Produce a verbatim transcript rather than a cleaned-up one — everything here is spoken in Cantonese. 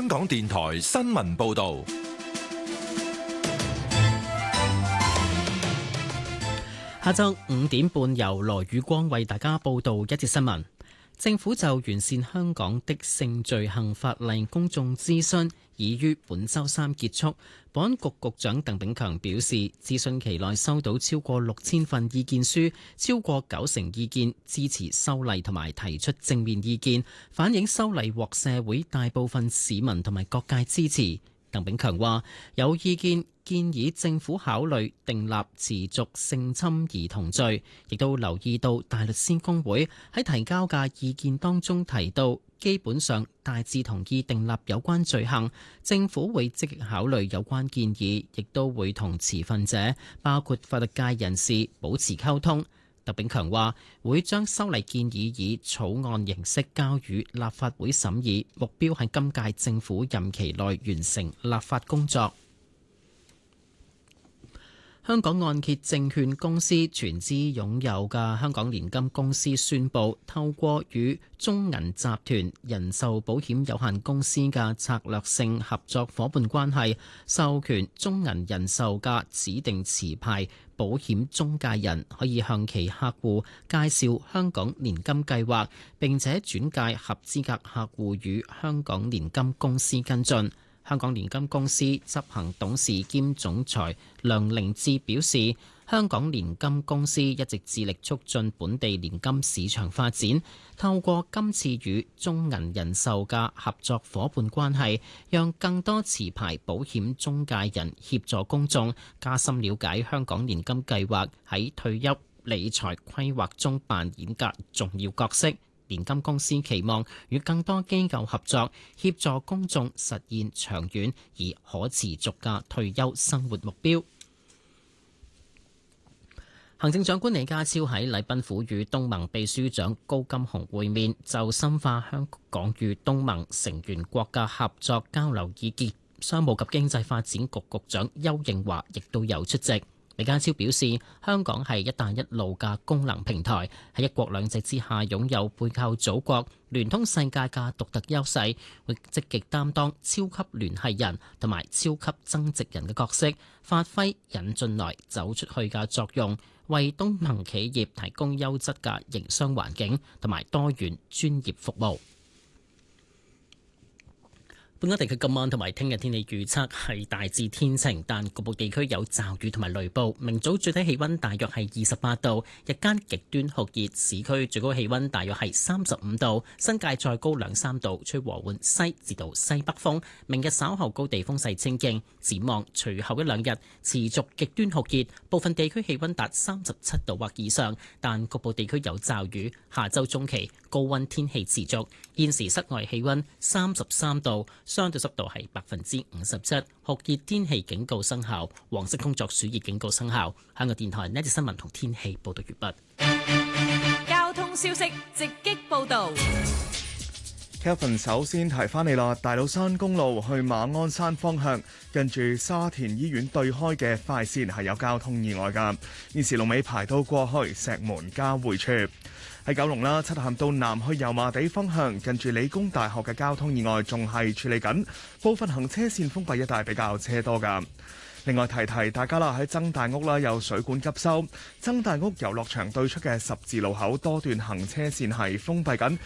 香港電台新聞報道。 下晝五點半，由羅宇光為大家報道一節新聞。政府就完善香港的性罪行法例公眾諮詢已於本週三結束。保安局局長鄧炳強表示，諮詢期內收到超過六千份意見書，超過九成意見支持修例同埋提出正面意見，反映修例獲社會大部分市民同埋各界支持。鄧炳強話：有意見建議政府考慮訂立持續性侵兒童罪，亦都留意到大律師公會喺提交嘅意見當中提到，基本上大致同意訂立有關罪行，政府會積極考慮有關建議，亦都會同持份者，包括法律界人士保持溝通。鄧炳強話會將修例建議以草案形式交予立法會審議，目標係今屆政府任期內完成立法工作。香港按揭證券公司全資擁有嘅香港年金公司宣布，透過與中銀集團人壽保險有限公司嘅策略性合作夥伴關係，授權中銀人壽嘅指定持牌保險中介人可以向其客戶介紹香港年金計劃，並且轉介合資格客戶與香港年金公司跟進。香港年金公司執行董事兼總裁梁凌志表示，香港年金公司一直致力促進本地年金市場發展，透過今次與中銀人壽嘅合作夥伴關係，讓更多持牌保險中介人協助公眾加深了解香港年金計劃喺退休理財規劃中扮演嘅重要角色。年金公司期望與更多機構合作，協助公眾實現長遠而可持續嘅退休生活目標。行政長官李家超喺禮賓府與東盟秘書長高金洪會面，就深化香港與東盟成員國嘅合作交流意見。商務及經濟發展局局長邱應華亦都有出席。李家超表示，香港係一帶一路嘅功能平台，喺一國兩制之下擁有背靠祖國、聯通世界嘅獨特優勢，會積極擔當超級聯繫人同埋超級增值人嘅角色，發揮引進來走出去嘅作用，為東盟企業提供優質嘅營商環境同埋多元專業服務。本港地區今晚同埋聽日天氣預測係大致天晴，但局部地區有驟雨同埋雷暴。明早最低氣溫大約係二十八度，日間極端酷熱，市區最高氣溫大約係三十五度，新界再高兩三度，吹和緩西至到西北風。明日稍後高地風勢清勁，展望隨後一兩日持續極端酷熱，部分地區氣溫達三十七度或以上，但局部地區有驟雨。下周中期高溫天氣持續。現時室外氣溫三十三度，相對濕度係百分之五十七，酷熱天氣警告生效，黃色工作暑熱警告生效。香港電台呢節新聞同天氣報道完畢。 交通消息直擊報道。 Kevin 首先提翻你啦，大老山公路去馬鞍山方向，近住沙田醫院對開嘅快線係有交通意外㗎，現時龍尾排到過去石門交匯處。喺九龍啦，漆咸道南去油麻地方向，近住理工大學嘅交通意外仲係處理緊，部分行車線封閉一帶比較車多㗎。另外提提大家啦，喺曾大屋啦有水管急修，曾大屋遊樂場對出嘅十字路口多段行車線係封閉緊。